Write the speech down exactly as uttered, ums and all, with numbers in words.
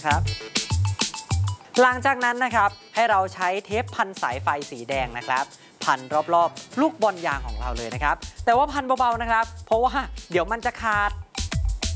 นะครับหลังจากนั้นนะครับให้เราใช้เทปพันสายไฟสีแดงนะครับพันรอบๆลูกบอลยางของเราเลยนะครับแต่ว่าพันเบาๆนะครับเพราะว่าเดี๋ยวมันจะขาด